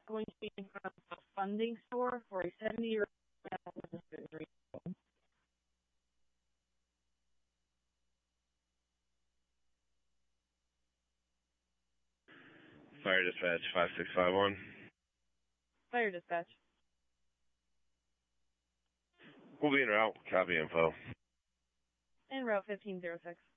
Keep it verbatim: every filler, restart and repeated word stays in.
going to be in front of a funding store for a seventy-year-old man with a surgery. Fire dispatch five six five one. Fire dispatch. We'll be en route. Copy info. En route fifteen oh six.